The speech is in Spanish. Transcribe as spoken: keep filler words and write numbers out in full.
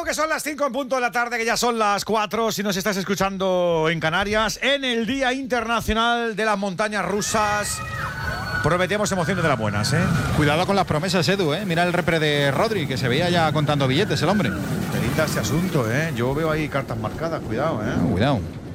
que son las cinco en punto de la tarde, que ya son las cuatro, si nos estás escuchando en Canarias, en el Día Internacional de las Montañas Rusas. Prometemos emociones de las buenas, ¿eh? Cuidado con las promesas, Edu, ¿eh? Mira el repre de Rodri, que se veía ya contando billetes el hombre. Te linda ese asunto, ¿eh? Yo veo ahí cartas marcadas, cuidado, ¿eh? No, cuidado.